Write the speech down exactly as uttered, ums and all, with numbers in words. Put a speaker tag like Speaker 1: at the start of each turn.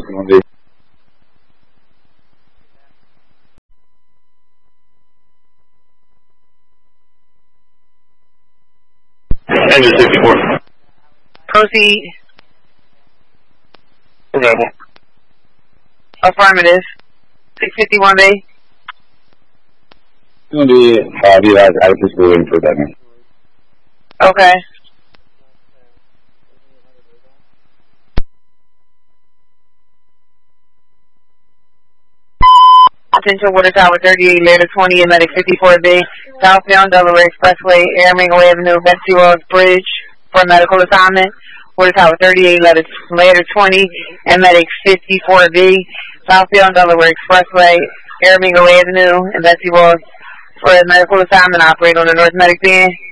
Speaker 1: fifty-one B. Engine sixty-four.
Speaker 2: Proceed.
Speaker 1: Available.
Speaker 2: Affirmative. six fifty-one B.
Speaker 1: It's going to be, uh, be like, I was just waiting for that man.
Speaker 2: Okay. Attention, Water Tower thirty-eight, Later twenty, Medic fifty-four B, southbound Delaware Expressway, Air Mingo Avenue, Betsy Ross Bridge for medical assignment. Water Tower thirty-eight, Later, later twenty, and Medic fifty-four B, southbound Delaware Expressway, Air Mingo Avenue, and Betsy Ross for a medical assignment. Operate on the North Medic band.